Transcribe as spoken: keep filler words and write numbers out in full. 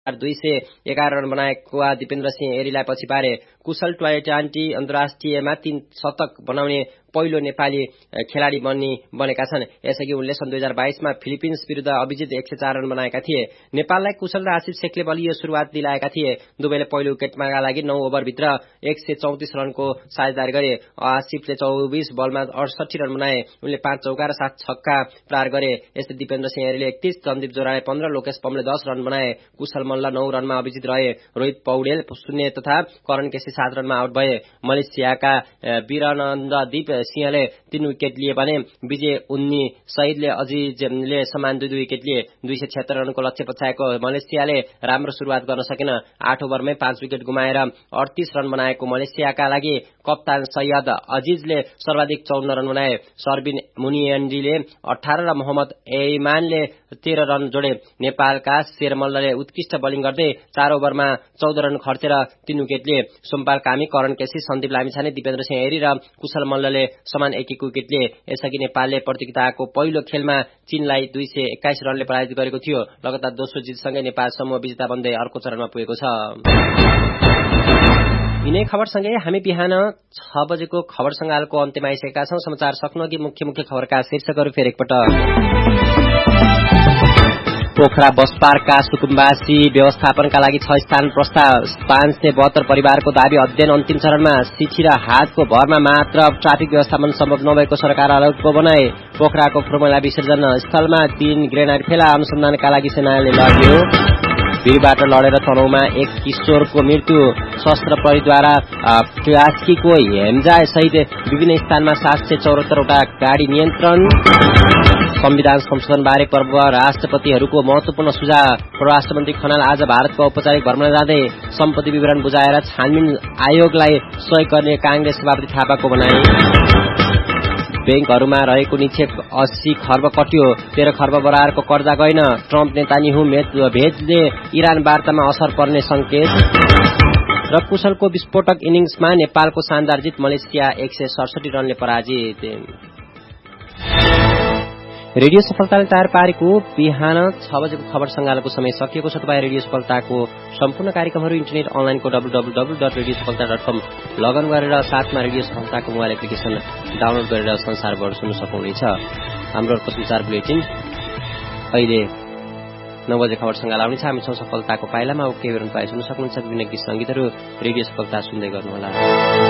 दुई सय एघार रन बनाएका दिपेन्द्र सिंह एरीलाई पछि पारे कुशल ट्वेन्टी अन्तर्राष्ट्रियमा तीन शतक बनाउने पहिलो नेपाली खेलाडी बन्ने बनेका छन्। यसअघि उनले सन् दुई हजार बाइसमा फिलिपिन्स विरुद्ध अभिजित एक सय चार रन बनाएका थिए। नेपाललाई कुशल र आसिफ शेखले बलियो सुरुवात दिलाएका थिए। दुवैले पहिलो विकेटका लागि नौ ओभरभित्र एक सय चौतिस रनको साझेदारी गरे। आसिफले चौबिस बलमा अडसठी रन बनाए। उनले पाँच चौका र सात छक्का प्रहार गरे। यस्तै दिपेन्द्र सिंह एरीले एकतीस, सन्दीप जोराले पन्ध्र, लोकेश पमले दस रन बनाए। कुशल मल्ल नौ रनमा अभिजित रहे। रोहित पौडेल शून्य तथा करण केसी सात रनमा आउट भए। मलेसियाका वीरनन्ददीप सिंहले तीन विकेट लिए भने विजय उन्नी शहीदले अजिजले समान दुई दुई विकेट लिए। दुई सय छिहत्तर रनको लक्ष्य पछ्याएको मलेसियाले राम्रो सुरुवात गर्न सकेन। आठ ओभरमै पाँच विकेट गुमाएर अडतीस रन बनाएको मलेसियाका लागि कप्तान सैयद अजिजले सर्वाधिक चौन्न रन बनाए। सर्बिन मुनियन्डीले अठार र मोहम्मद एइमानले तेह्र रन जोडे। नेपालका शेरमल्लले उत्कृष्ट बलिङ गर्दै चार ओभरमा चौध रन खर्चेर तीन विकेट लिए। सोमपाल कामी, करण केसी, सन्दीप लामिछाने, दिपेन्द्र सिंह एरी र कुशल मल्लले समान एक एक विकेट लिए। यसअघि नेपालले प्रतियोगिताको पहिलो खेलमा चीनलाई दुई सय एक्काइस रनले पराजित गरेको थियो। लगातार दोस्रो जितसँगै नेपाल समूह विजेता बन्दै अर्को चरणमा पुगेको छ। यिनै खबरसँगै हामी बिहान छ बजेको खबर सङ्गालको अन्त्यमा आइसकेका छौं। समाचार सक्नुअघि मुख्य मुख्य खबरका शीर्षकहरू फेरि एकपटक। पोखरा बस पार्कका सुकुम्बासी व्यवस्थापनका लागि छ स्थान प्रस्ताव। पाँच सय बहत्तर परिवारको दावी अध्ययन अन्तिम चरणमा। सिठी र हातको भरमा मात्र ट्राफिक व्यवस्थापन सम्भव नभएको सरकार आरोपको बनाए। पोखराको फर्मुला विसर्जन स्थलमा तीन ग्रेनाइड फेला अनुसन्धानका लागि सेनाले लग्यो। भिरबाट लडेर तनहुमा एक किशोरको मृत्यु। सशस्त्र प्रहरीद्वारा प्यास्कीको हेम्जा सहित विभिन्न स्थानमा सात सय चौहत्तरवटा गाडी नियन्त्रण। संविधान संशोधन बारे पूर्व राष्ट्रपतिहरूको महत्वपूर्ण सुझाव। परराष्ट्र मन्त्री खनाल आज भारतको औपचारिक भ्रमण जाँदै सम्पत्ति विवरण बुझाएर छानबिन आयोगलाई सहयोग गर्ने कांग्रेस सभापति थापाको भनाई। बैंकहरूमा रहेको निक्षेप अस्सी खर्ब कट्यो। तेह्र खर्ब बराबरको कर्जा गएन। ट्रम्प नेतान्याहु भेजले इरान वार्तामा असर पर्ने संकेत। र कुशलको विस्फोटक इनिङ्समा नेपालको शानदार जित। मलेसिया एक सय सडसठी रनले पराजित। रेडियो सफलताले तयार पारेको बिहान छ बजेको खबर सङ्गालको समय सकिएको छ। तपाईँ रेडियो सफलताको सम्पूर्ण कार्यक्रमहरू इन्टरनेट अनलाइनको W W W dot radio सफलता डट कम लगइन गरेर साथमा रेडियो सफलताको मोबाइल एप्लिकेसन डाउनलोड गरेर संसारभर सुन्न सक्नुहुनेछ। हाम्रो अर्को समाचार बुलेटिन अहिले नौ बजे खबर सङ्गाल आउनेछ। हामी छौँ सफलताको पाइलामा। केही बेर पाए सुन्न सक्नुहुन्छ। विभिन्न गीत सङ्गीतहरू रेडियो सफलता सुन्दै गर्नुहोला।